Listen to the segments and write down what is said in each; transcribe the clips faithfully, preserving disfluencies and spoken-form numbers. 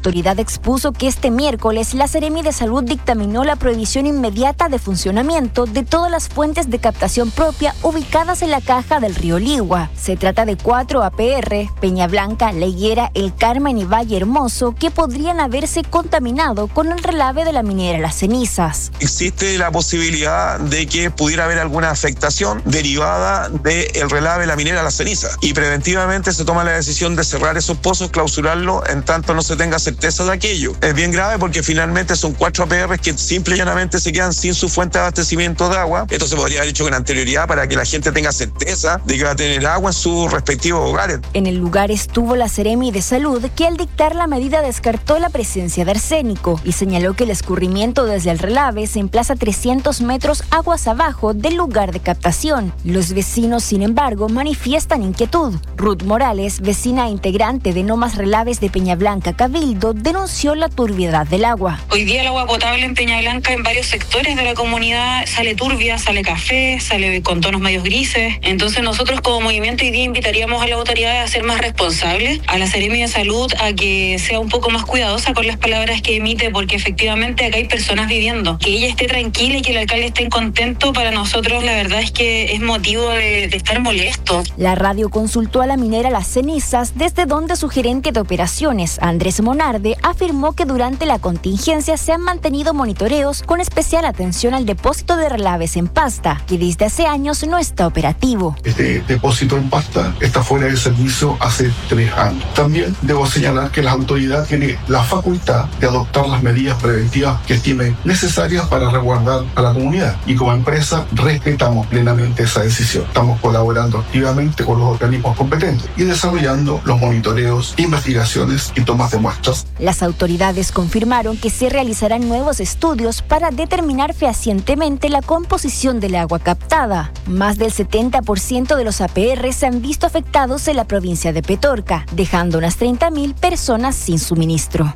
autoridad expuso que este miércoles la Seremi de Salud dictaminó la prohibición inmediata de funcionamiento de todas las fuentes de captación propia ubicadas en la caja del río Ligua. Se trata de cuatro A P R, Peña Blanca, La Higuera, El Carmen y Valle Hermoso, que podrían haberse contaminado con el relave de la minera Las Cenizas. Existe la posibilidad de que pudiera haber alguna afectación derivada del relave de la minera Las Cenizas, y preventivamente se toma la decisión de cerrar esos pozos, clausurarlos, en tanto no se tenga certeza de aquello. Es bien grave porque finalmente son cuatro A P R que simple y llanamente se quedan sin su fuente de abastecimiento de agua. Esto se podría haber hecho con anterioridad para que la gente tenga certeza de que va a tener agua en sus respectivos hogares. En el lugar estuvo la Seremi de Salud, que al dictar la medida descartó la presencia de arsénico y señaló que el escurrimiento desde el relave se emplaza trescientos metros aguas abajo del lugar de captación. Los vecinos, sin embargo, manifiestan inquietud. Ruth Morales, vecina integrante de No Más Relaves de Peña Blanca Cabildo, denunció la turbiedad del agua. Hoy día el agua potable en Peña Blanca en varios sectores de la comunidad sale turbia, sale café, sale con tonos medios grises. Entonces nosotros como movimiento hoy día invitaríamos a la autoridad a ser más responsables, a la Seremi de Salud a que sea un poco más cuidadosa con las palabras que emite, porque efectivamente acá hay personas viviendo. Que ella esté tranquila y que el alcalde esté contento, para nosotros la verdad es que es motivo de, de estar molesto. La radio consultó a la minera Las Cenizas, desde donde su gerente de operaciones, Andrés Monarde, afirmó que durante la contingencia se han mantenido monitoreos con especial atención al depósito de relaves en pasta, que desde hace años no está operativo. Este depósito en pasta está fuera de servicio hace tres años. También debo señalar que la autoridad tiene la facultad de adoptar las medidas preventivas que estimen necesarias para resguardar a la comunidad, y como empresa respetamos plenamente esa decisión. Estamos colaborando activamente con los organismos competentes y desarrollando los monitoreos, investigaciones y tomas de muestras. Las autoridades confirmaron que se realizarán nuevos estudios para determinar fehacientemente la composición del agua captada. Más del setenta por ciento de los A P R se han visto afectados en la provincia de Petorca, dejando unas treinta mil personas sin suministro.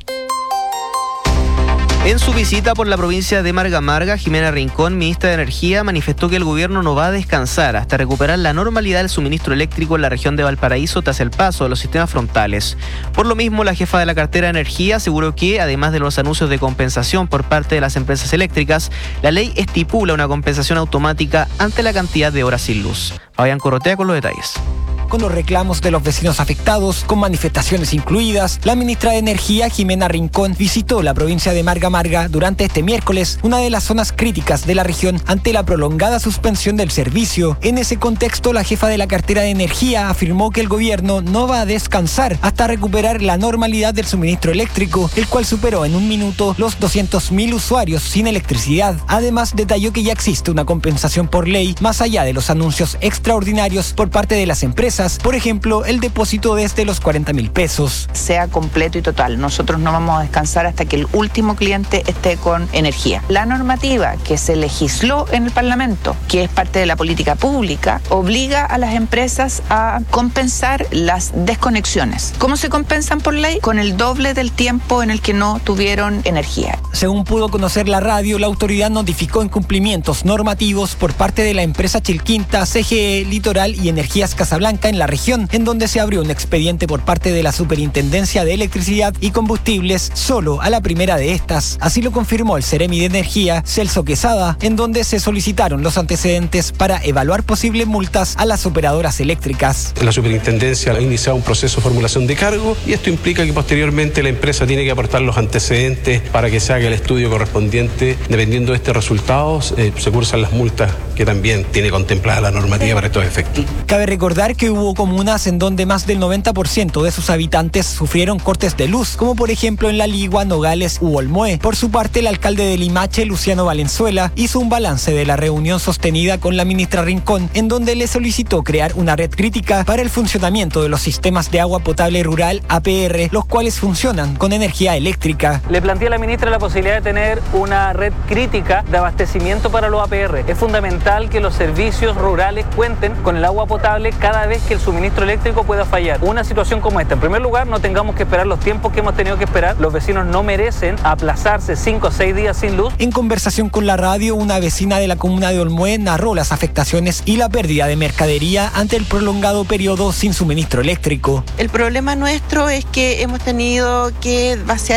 En su visita por la provincia de Marga Marga, Jimena Rincón, ministra de Energía, manifestó que el gobierno no va a descansar hasta recuperar la normalidad del suministro eléctrico en la región de Valparaíso tras el paso de los sistemas frontales. Por lo mismo, la jefa de la cartera de Energía aseguró que, además de los anuncios de compensación por parte de las empresas eléctricas, la ley estipula una compensación automática ante la cantidad de horas sin luz. Fabián Corrotea con los detalles. Con los reclamos de los vecinos afectados, con manifestaciones incluidas, la ministra de Energía, Jimena Rincón, visitó la provincia de Marga Marga durante este miércoles, una de las zonas críticas de la región ante la prolongada suspensión del servicio. En ese contexto, la jefa de la cartera de Energía afirmó que el gobierno no va a descansar hasta recuperar la normalidad del suministro eléctrico, el cual superó en un minuto los doscientos mil usuarios sin electricidad. Además, detalló que ya existe una compensación por ley, más allá de los anuncios extraordinarios por parte de las empresas. Por ejemplo, el depósito desde los cuarenta mil pesos. Sea completo y total. Nosotros no vamos a descansar hasta que el último cliente esté con energía. La normativa que se legisló en el Parlamento, que es parte de la política pública, obliga a las empresas a compensar las desconexiones. ¿Cómo se compensan por ley? Con el doble del tiempo en el que no tuvieron energía. Según pudo conocer la radio, la autoridad notificó incumplimientos normativos por parte de la empresa Chilquinta, C G E, Litoral y Energías Casablanca en la región, en donde se abrió un expediente por parte de la Superintendencia de Electricidad y Combustibles solo a la primera de estas. Así lo confirmó el Seremi de Energía, Celso Quesada, en donde se solicitaron los antecedentes para evaluar posibles multas a las operadoras eléctricas. La Superintendencia ha iniciado un proceso de formulación de cargo y esto implica que posteriormente la empresa tiene que aportar los antecedentes para que se haga el estudio correspondiente. Dependiendo de este resultado, eh, se cursan las multas que también tiene contemplada la normativa para estos efectos. Cabe recordar que hubo comunas en donde más del noventa por ciento de sus habitantes sufrieron cortes de luz, como por ejemplo en La Ligua, Nogales u Olmué. Por su parte, el alcalde de Limache, Luciano Valenzuela, hizo un balance de la reunión sostenida con la ministra Rincón, en donde le solicitó crear una red crítica para el funcionamiento de los sistemas de agua potable rural A P R, los cuales funcionan con energía eléctrica. Le planteé a la ministra la posibilidad de tener una red crítica de abastecimiento para los A P R. Es fundamental que los servicios rurales cuenten con el agua potable cada vez que el suministro eléctrico pueda fallar. Una situación como esta, en primer lugar, no tengamos que esperar los tiempos que hemos tenido que esperar. Los vecinos no merecen aplazarse cinco o seis días sin luz. En conversación con la radio, una vecina de la comuna de Olmué narró las afectaciones y la pérdida de mercadería ante el prolongado periodo sin suministro eléctrico. El problema nuestro es que hemos tenido que vaciar